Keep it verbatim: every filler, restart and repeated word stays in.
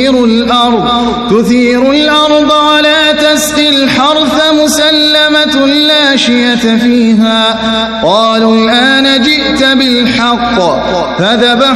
الأرض تثير الأرض ولا تسقي الحرث مسلمة لا شية فيها قالوا الآن جئت بالحق فذبح